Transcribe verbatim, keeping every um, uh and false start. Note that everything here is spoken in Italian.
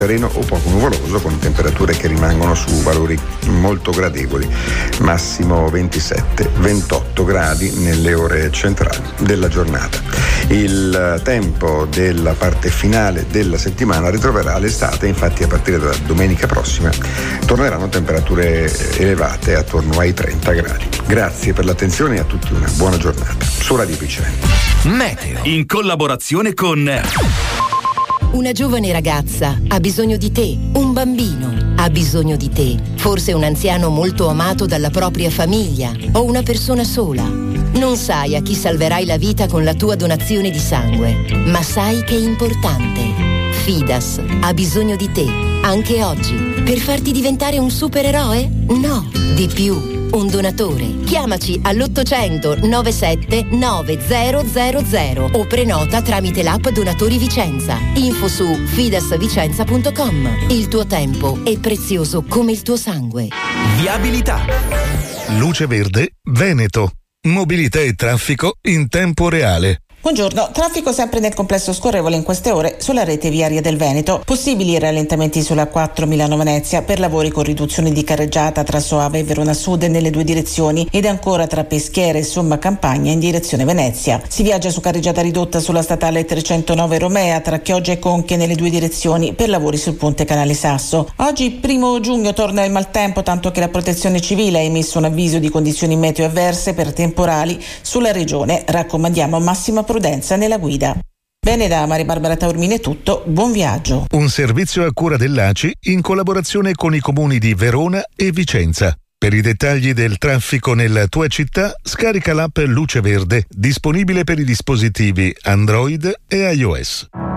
sereno o poco nuvoloso, con temperature che rimangono su valori molto gradevoli, massimo ventisette ventotto gradi nelle ore centrali della giornata. Il tempo della parte finale della settimana ritroverà l'estate, infatti a partire da domenica prossima torneranno temperature elevate attorno ai trenta gradi. Grazie per l'attenzione e a tutti una buona giornata. Su Radio Piceno. Meteo, in collaborazione con... Una giovane ragazza ha bisogno di te, un bambino ha bisogno di te, forse un anziano molto amato dalla propria famiglia o una persona sola. Non sai a chi salverai la vita con la tua donazione di sangue, ma sai che è importante. Fidas ha bisogno di te, anche oggi, per farti diventare un supereroe? No, di più. Un donatore. Chiamaci all'ottocento novantasette novecento o prenota tramite l'app Donatori Vicenza. Info su fidasvicenza punto com. Il tuo tempo è prezioso come il tuo sangue. Viabilità. Luce Verde Veneto. Mobilità e traffico in tempo reale. Buongiorno, traffico sempre nel complesso scorrevole in queste ore sulla rete viaria del Veneto. Possibili rallentamenti sulla quattro Milano-Venezia per lavori con riduzione di carreggiata tra Soave e Verona Sud nelle due direzioni ed ancora tra Peschiera e Somma Campagna in direzione Venezia. Si viaggia su carreggiata ridotta sulla statale trecentonove Romea tra Chioggia e Conche nelle due direzioni per lavori sul ponte Canale Sasso. Oggi, primo giugno, torna il maltempo, tanto che la Protezione Civile ha emesso un avviso di condizioni meteo avverse per temporali sulla regione. Raccomandiamo massima prudenza nella guida. Bene, da Maria Barbara Taormini è tutto, buon viaggio. Un servizio a cura dell'A C I in collaborazione con i comuni di Verona e Vicenza. Per i dettagli del traffico nella tua città, scarica l'app Luce Verde, disponibile per i dispositivi Android e iOS.